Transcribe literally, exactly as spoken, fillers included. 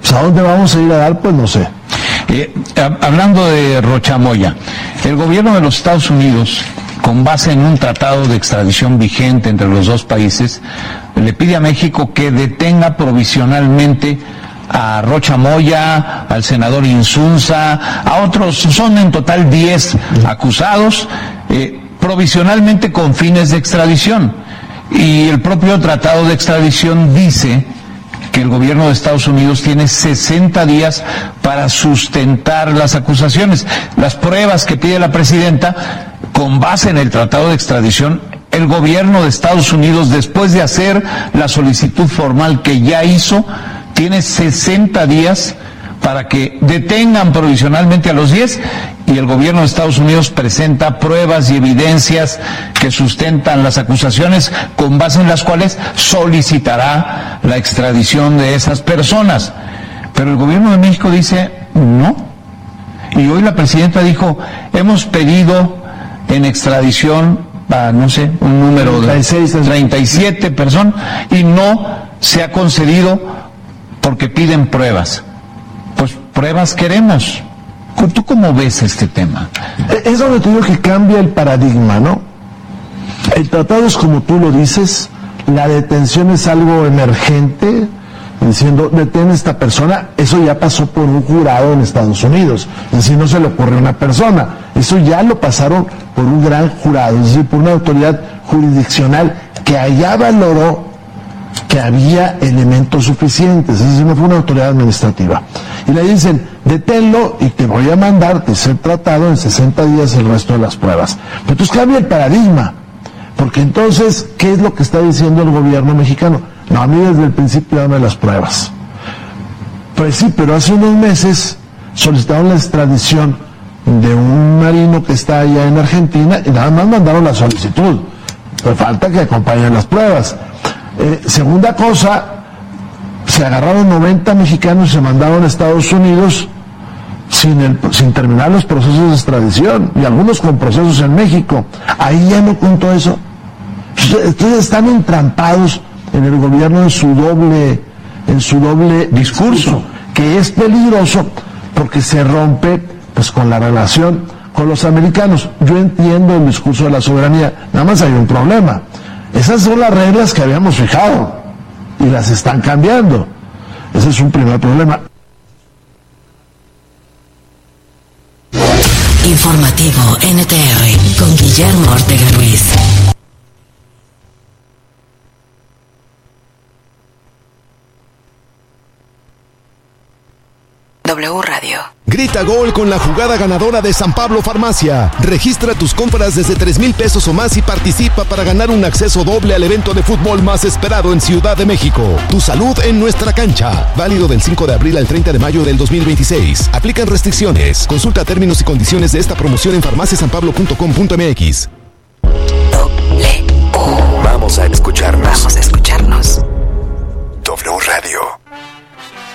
Pues ¿a dónde vamos a ir a dar? Pues no sé. Eh, hablando de Rochamoya, el gobierno de los Estados Unidos, con base en un tratado de extradición vigente entre los dos países, le pide a México que detenga provisionalmente a Rochamoya, al senador Insunza, a otros, son en total diez acusados, eh, provisionalmente con fines de extradición. Y el propio tratado de extradición dice que el gobierno de Estados Unidos tiene sesenta días para sustentar las acusaciones. Las pruebas que pide la presidenta, con base en el tratado de extradición, el gobierno de Estados Unidos, después de hacer la solicitud formal que ya hizo, tiene sesenta días para que detengan provisionalmente a los diez, y el gobierno de Estados Unidos presenta pruebas y evidencias que sustentan las acusaciones, con base en las cuales solicitará la extradición de esas personas. Pero el gobierno de México dice no. Y hoy la presidenta dijo, hemos pedido en extradición a, no sé, un número de treinta y siete personas, y no se ha concedido porque piden pruebas. Pues pruebas queremos. ¿Tú cómo ves este tema? Es donde te digo que cambia el paradigma, ¿no? El tratado es como tú lo dices, la detención es algo emergente, diciendo, detén a esta persona, eso ya pasó por un jurado en Estados Unidos, es decir, no se le ocurre a una persona, eso ya lo pasaron por un gran jurado, es decir, por una autoridad jurisdiccional que allá valoró que había elementos suficientes, es decir, no fue una autoridad administrativa. Y le dicen, deténlo y te voy a mandar de ser tratado en sesenta días el resto de las pruebas. Pero entonces cambia el paradigma, porque entonces, ¿qué es lo que está diciendo el gobierno mexicano? No, a mí desde el principio dame las pruebas. Pues sí, pero hace unos meses solicitaron la extradición de un marino que está allá en Argentina y nada más mandaron la solicitud. Pero falta que acompañen las pruebas. Eh, segunda cosa, se agarraron noventa mexicanos y se mandaron a Estados Unidos sin, el, sin terminar los procesos de extradición, y algunos con procesos en México. Ahí ya no contó eso. Entonces están entrampados en el gobierno en su doble, en su doble discurso, que es peligroso porque se rompe pues con la relación con los americanos. Yo entiendo el discurso de la soberanía, nada más hay un problema. Esas son las reglas que habíamos fijado y las están cambiando. Ese es un primer problema. Informativo N T R con Guillermo Ortega Ruiz. W Radio. Grita gol con la jugada ganadora de San Pablo Farmacia. Registra tus compras desde tres mil pesos o más y participa para ganar un acceso doble al evento de fútbol más esperado en Ciudad de México. Tu salud en nuestra cancha. Válido del cinco de abril al treinta de mayo del dos mil veintiséis. Aplican restricciones. Consulta términos y condiciones de esta promoción en farmacia san pablo punto com punto m x. W. Vamos a escucharnos. Vamos a escucharnos.